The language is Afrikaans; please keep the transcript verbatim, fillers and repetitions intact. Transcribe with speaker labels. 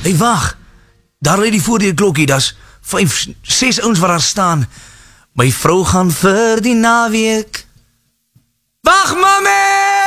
Speaker 1: Hey, wag. Daar lê die voordeur klokkie, daar's vyf, ses ouens wat daar staan. My vrou gaan vir die naweek. Wag, mami!